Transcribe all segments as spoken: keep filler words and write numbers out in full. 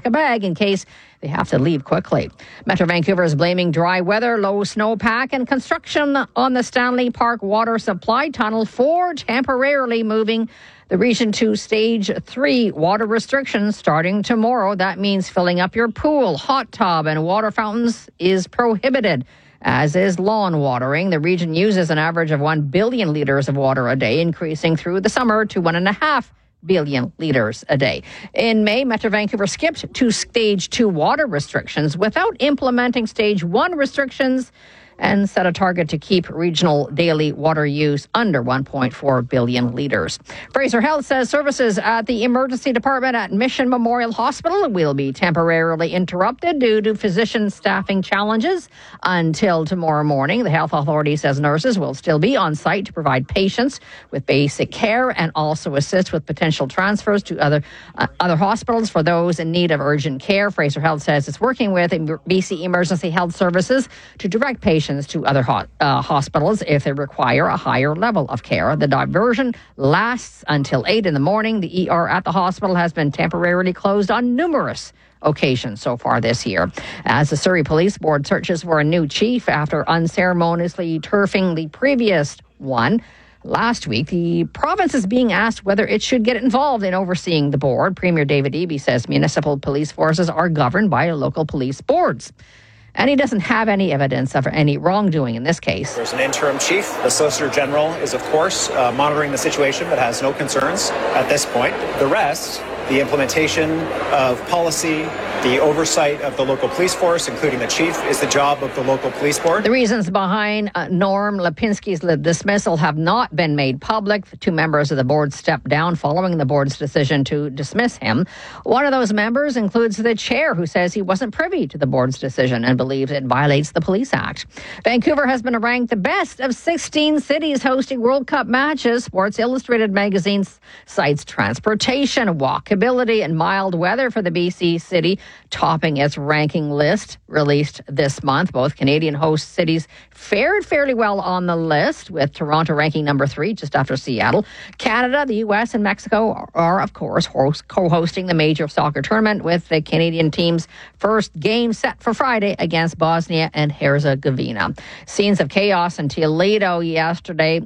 pack a bag in case they have to leave quickly. Metro Vancouver is blaming dry weather, low snowpack, and construction on the Stanley Park water supply tunnel for temporarily moving the region to stage three water restrictions starting tomorrow. That means filling up your pool, hot tub, and water fountains is prohibited, as is lawn watering. The region uses an average of one billion litres of water a day, increasing through the summer to one and a half billion litres a day. In May, Metro Vancouver skipped to stage two water restrictions without implementing stage one restrictions and set a target to keep regional daily water use under one point four billion litres. Fraser Health says services at the emergency department at Mission Memorial Hospital will be temporarily interrupted due to physician staffing challenges until tomorrow morning. The health authority says nurses will still be on site to provide patients with basic care and also assist with potential transfers to other uh, other hospitals for those in need of urgent care. Fraser Health says it's working with B C Emergency Health Services to direct patients to other ho- uh, hospitals if they require a higher level of care. The diversion lasts until eight in the morning. The E R at the hospital has been temporarily closed on numerous occasions so far this year, as the Surrey Police Board searches for a new chief after unceremoniously turfing the previous one. Last week, the province is being asked whether it should get involved in overseeing the board. Premier David Eby says municipal police forces are governed by local police boards. And he doesn't have any evidence of any wrongdoing in this case. There's an interim chief. The Solicitor General is, of course, uh, monitoring the situation but has no concerns at this point. The rest, the implementation of policy, the oversight of the local police force, including the chief, is the job of the local police board. The reasons behind uh, Norm Lipinski's dismissal have not been made public. The two members of the board stepped down following the board's decision to dismiss him. One of those members includes the chair, who says he wasn't privy to the board's decision and believes it violates the Police Act. Vancouver has been ranked the best of sixteen cities hosting World Cup matches. Sports Illustrated magazine cites transportation, walkability, and mild weather for the B C city, topping its ranking list released this month. Both Canadian host cities fared fairly well on the list, with Toronto ranking number three, just after Seattle. Canada, the U S, and Mexico are, are of course, host, co-hosting the major soccer tournament, with the Canadian team's first game set for Friday against Bosnia and Herzegovina. Scenes of chaos in Toledo yesterday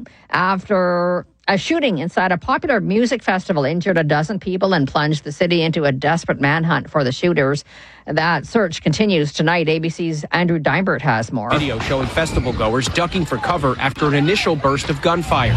after a shooting inside a popular music festival injured a dozen people and plunged the city into a desperate manhunt for the shooters. That search continues tonight. A B C's Andrew Deinbert has more. Video showing festival goers ducking for cover after an initial burst of gunfire,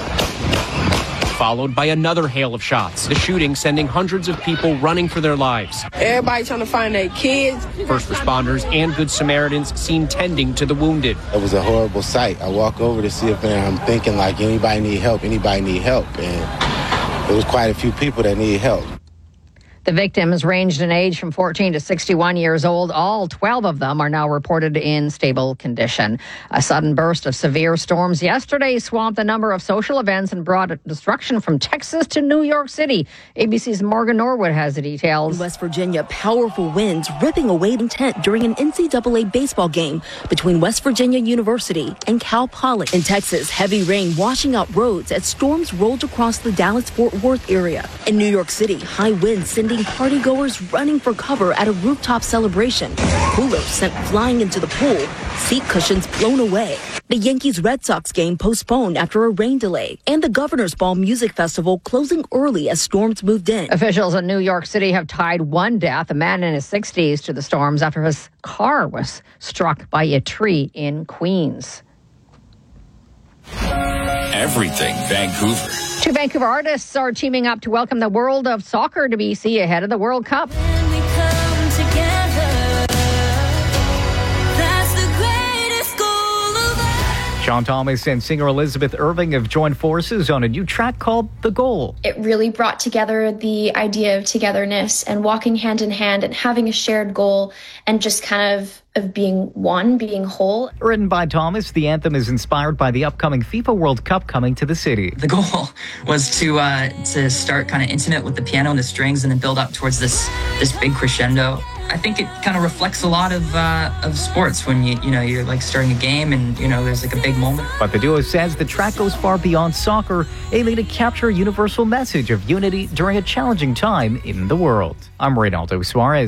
followed by another hail of shots. The shooting sending hundreds of people running for their lives. Everybody trying to find their kids. First responders and Good Samaritans seen tending to the wounded. It was a horrible sight. I walk over to see if I'm thinking like anybody need help, anybody need help. And there was quite a few people that need help. The victims ranged in age from fourteen to sixty-one years old. All twelve of them are now reported in stable condition. A sudden burst of severe storms yesterday swamped a number of social events and brought destruction from Texas to New York City. A B C's Morgan Norwood has the details. In West Virginia, powerful winds ripping away intent during an N C double A baseball game between West Virginia University and Cal Poly. In Texas, heavy rain washing out roads as storms rolled across the Dallas-Fort Worth area. In New York City, high winds sending partygoers running for cover at a rooftop celebration. Coolers sent flying into the pool, seat cushions blown away. The Yankees-Red Sox game postponed after a rain delay, and the Governor's Ball Music Festival closing early as storms moved in. Officials in New York City have tied one death, a man in his sixties, to the storms after his car was struck by a tree in Queens. Everything Vancouver. Two Vancouver artists are teaming up to welcome the world of soccer to B C ahead of the World Cup. When we come together, that's the greatest goal of all. Sean Thomas and singer Elizabeth Irving have joined forces on a new track called The Goal. It really brought together the idea of togetherness and walking hand in hand and having a shared goal and just kind of of being one, being whole. Written by Thomas, the anthem is inspired by the upcoming FIFA World Cup coming to the city. The goal was to uh, to start kind of intimate with the piano and the strings and then build up towards this this big crescendo. I think it kind of reflects a lot of uh, of sports when you you know you're like starting a game and you know there's like a big moment. But the duo says the track goes far beyond soccer, aiming to capture a universal message of unity during a challenging time in the world. I'm Reynaldo Suarez.